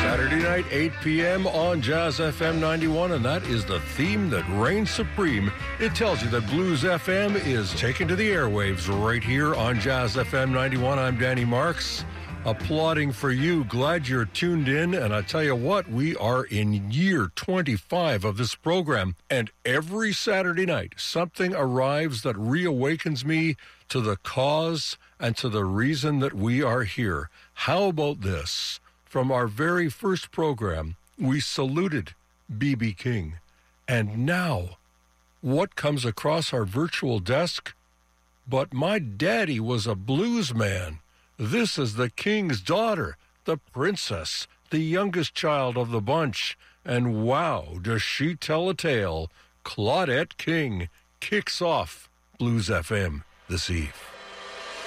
Saturday night, 8 p.m. on Jazz FM 91, and that is the theme that reigns supreme. It tells you that Blues FM is taken to the airwaves right here on Jazz FM 91. I'm Danny Marks, applauding for you. Glad you're tuned in, and I tell you what, we are in year 25 of this program, and every Saturday night, something arrives that reawakens me to the cause and to the reason that we are here. How about this? From our very first program, we saluted B.B. King. And now, what comes across our virtual desk? But my daddy was a blues man. This is the King's daughter, the princess, the youngest child of the bunch. And wow, does she tell a tale. Claudette King kicks off Blues FM this eve.